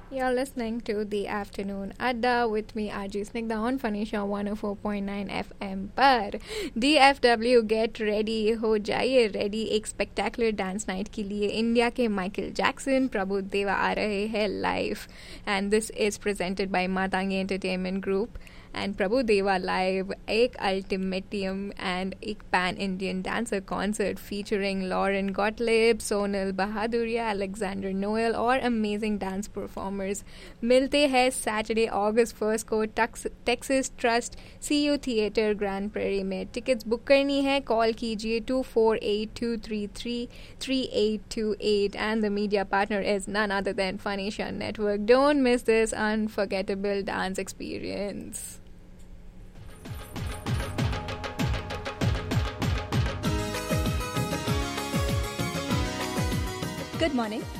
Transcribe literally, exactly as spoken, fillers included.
You're listening to the Afternoon Adda with me, R J Snigdha on Fanisha one oh four point nine F M पर D F W get ready हो जाइए ready एक spectacular dance night के लिए India के Michael Jackson प्रभु देवा आ रहे हैं live and this is presented by Matangi Entertainment Group and Prabhu Deva live एक ultimatium and एक pan Indian dancer concert featuring Lauren Gottlieb, Sonal Bahaduria, Alexander Noel और amazing dance performers मिलते हैं Saturday August first को Texas Trust C U Theatre Grand Prairie में tickets book करनी है call कीजिए two four eight two three three three eight two eight and the media partner is none other than Phanisha Network. Don't miss this unforgettable dance experience. Good morning.